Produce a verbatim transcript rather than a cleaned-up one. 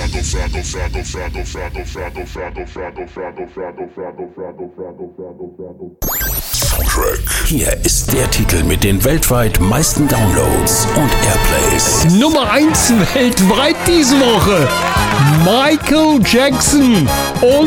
Soundtrack. Hier ist der Titel mit den weltweit meisten Downloads und Airplays. Nummer eins weltweit diese Woche. Michael Jackson. All